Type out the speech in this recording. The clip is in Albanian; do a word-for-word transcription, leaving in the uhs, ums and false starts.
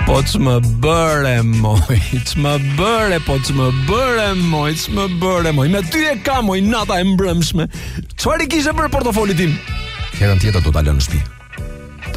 Po ç'më bëre moj, ç'më bëre, po ç'më bëre moj, ç'më bëre moj. Me ty e kam moj nata e mbrëmshme. Çfarë i kishe për portofolit tim? Herën tjetër do ta lënë në shtëpi.